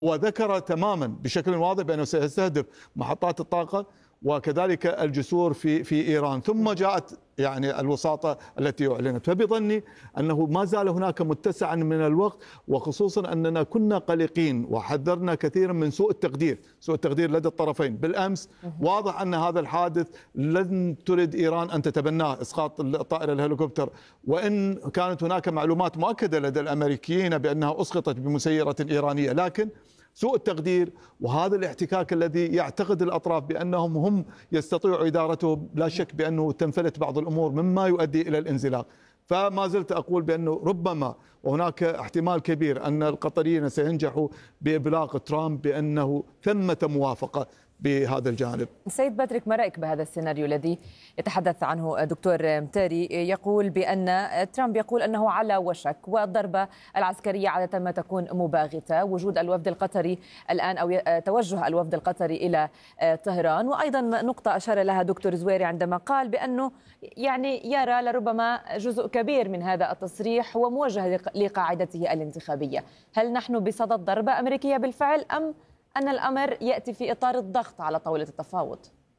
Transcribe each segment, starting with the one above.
وذكر تماما بشكل واضح بأنه سيستهدف محطات الطاقة وكذلك الجسور في إيران، ثم جاءت يعني الوساطة التي أعلنت. فبظني أنه ما زال هناك متسعا من الوقت، وخصوصا أننا كنا قلقين وحذرنا كثيرا من سوء التقدير لدى الطرفين. بالأمس واضح أن هذا الحادث لن تريد إيران أن تتبناه، إسقاط الطائرة الهليكوبتر، وإن كانت هناك معلومات مؤكدة لدى الأمريكيين بأنها أسقطت بمسيرة إيرانية، لكن سوء التقدير وهذا الاحتكاك الذي يعتقد الأطراف بأنهم هم يستطيعوا إدارته، لا شك بأنه تنفلت بعض الأمور مما يؤدي إلى الانزلاق. فما زلت أقول بأنه ربما وهناك احتمال كبير أن القطريين سينجحوا بإبلاغ ترامب بأنه ثمة موافقة بهذا الجانب. سيد باتريك، ما رأيك بهذا السيناريو الذي يتحدث عنه دكتور متاري؟ يقول بأن ترامب يقول أنه على وشك، والضربة العسكرية عادة ما تكون مباغتة، وجود الوفد القطري الآن أو توجه الوفد القطري إلى طهران. وأيضا نقطة أشار لها دكتور زويري عندما قال بأنه يعني يرى لربما جزء كبير من هذا التصريح هو موجه لقاعدته الانتخابية. هل نحن بصدد ضربة أمريكية بالفعل، أم أن الأمر يأتي في إطار الضغط على طاولة التفاوض؟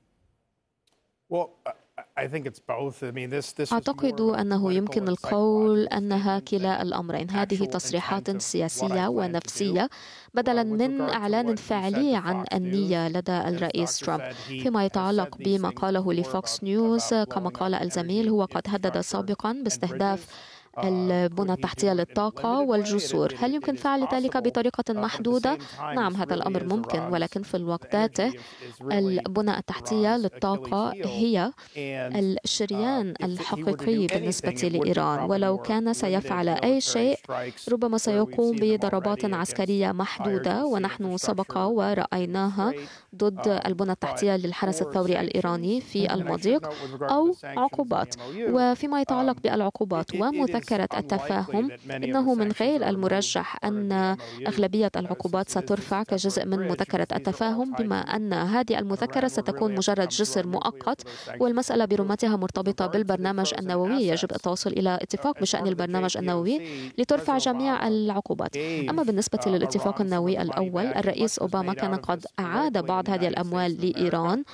أعتقد أنه يمكن القول أنها كلا الأمرين. هذه تصريحات سياسية ونفسية بدلا من إعلان فعلي عن النية لدى الرئيس ترامب. فيما يتعلق بما قاله لفوكس نيوز، كما قال الزميل، هو قد هدد سابقا باستهداف البنى التحتية للطاقة والجسور. هل يمكن فعل ذلك بطريقة محدودة؟ نعم، هذا الأمر ممكن، ولكن في الوقت ذاته البنى التحتية للطاقة هي الشريان الحقيقي بالنسبة لإيران، ولو كان سيفعل أي شيء ربما سيقوم بضربات عسكرية محدودة، ونحن سبق ورأيناها ضد البنى التحتية للحرس الثوري الإيراني في المضيق، أو عقوبات. وفيما يتعلق بالعقوبات ومذكرة التفاهم، إنه من غير المرجح أن أغلبية العقوبات سترفع كجزء من مذكرة التفاهم، بما أن هذه المذكرة ستكون مجرد جسر مؤقت، والمسألة برمتها مرتبطة بالبرنامج النووي. يجب التوصل إلى اتفاق بشأن البرنامج النووي لترفع جميع العقوبات. أما بالنسبة للاتفاق النووي الأول، الرئيس أوباما كان قد أعاد بعض هذه الأموال لإيران،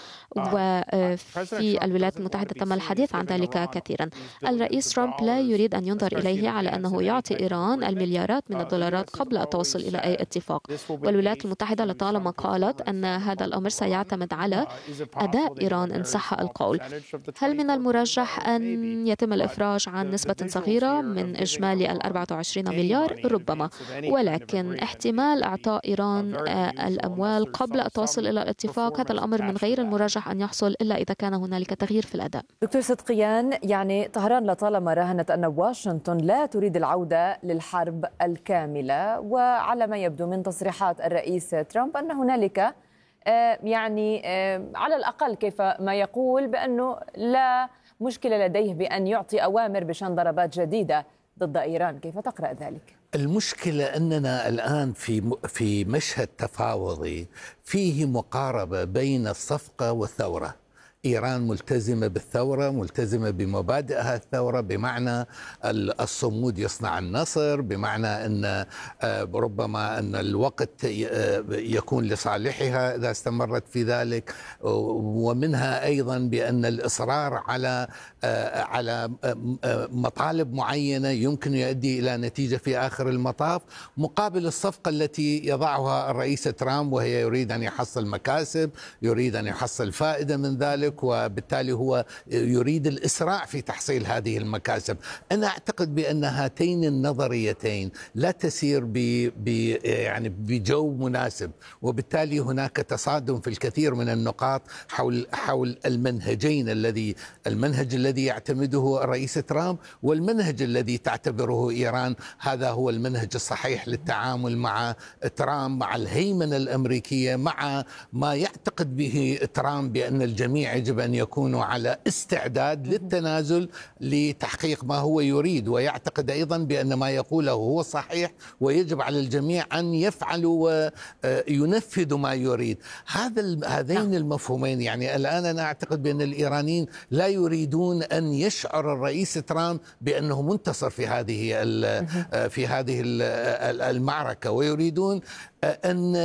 وفي الولايات المتحدة تم الحديث عن ذلك كثيرا. الرئيس ترامب لا يريد أن ينظر إليه على أنه يعطي إيران المليارات من الدولارات قبل التوصل إلى أي اتفاق، والولايات المتحدة لطالما قالت أن هذا الأمر سيعتمد على أداء إيران إن صح القول. هل من المرجح أن يتم الإفراج عن نسبة صغيرة من إجمالي 24 مليار؟ ربما، ولكن احتمال إعطاء إيران الأموال قبل التوصل إلى الاتفاق، هذا الأمر من غير المرجح أن يحصل إلا إذا كان هنالك تغيير في الأداء. دكتور صدقيان، يعني طهران لطالما راهنت أن واشنطن لا تريد العودة للحرب الكاملة، وعلى ما يبدو من تصريحات الرئيس ترامب أن هنالك يعني على الأقل كيف ما يقول بأنه لا مشكلة لديه بأن يعطي أوامر بشأن ضربات جديدة ضد إيران. كيف تقرأ ذلك؟ المشكلة أننا الآن في مشهد تفاوضي فيه مقاربة بين الصفقة والثورة. إيران ملتزمة بالثورة، ملتزمة بمبادئها الثورة، بمعنى الصمود يصنع النصر، بمعنى أن ربما أن الوقت يكون لصالحها إذا استمرت في ذلك، ومنها أيضا بأن الإصرار على مطالب معينة يمكن يؤدي إلى نتيجة في آخر المطاف، مقابل الصفقة التي يضعها الرئيس ترامب، وهي يريد أن يحصل مكاسب، يريد أن يحصل فائدة من ذلك، وبالتالي هو يريد الإسراع في تحصيل هذه المكاسب. أنا أعتقد بأن هاتين النظريتين لا تسير يعني بجو مناسب، وبالتالي هناك تصادم في الكثير من النقاط حول المنهج الذي يعتمده الرئيس ترامب، والمنهج الذي تعتبره إيران هذا هو المنهج الصحيح للتعامل مع ترامب، مع الهيمنة الأمريكية، مع ما يعتقد به ترامب بأن الجميع يجب أن يكونوا على استعداد للتنازل لتحقيق ما هو يريد، ويعتقد أيضا بأن ما يقوله هو صحيح ويجب على الجميع أن يفعلوا وينفذوا ما يريد. هذين المفهومين، يعني الآن أنا أعتقد بأن الإيرانيين لا يريدون أن يشعر الرئيس ترامب بأنه منتصر في هذه المعركة، ويريدون أن